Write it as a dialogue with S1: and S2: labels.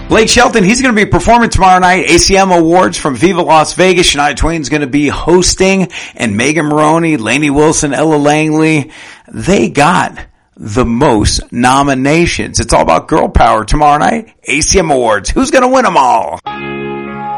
S1: Blake Shelton, he's going to be performing tomorrow night. ACM Awards from Viva Las Vegas. Shania Twain's going to be hosting, and Megan Moroney, Lainey Wilson, Ella Langley, they got the most nominations. It's all about girl power tomorrow night. ACM Awards. Who's going to win them all?